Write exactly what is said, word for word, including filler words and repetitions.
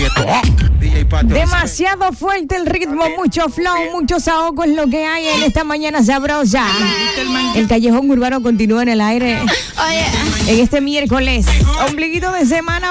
Demasiado fuerte el ritmo, mucho flow, mucho saoco es lo que hay en esta mañana sabrosa. El callejón urbano continúa en el aire en este miércoles, ombliguito de semana.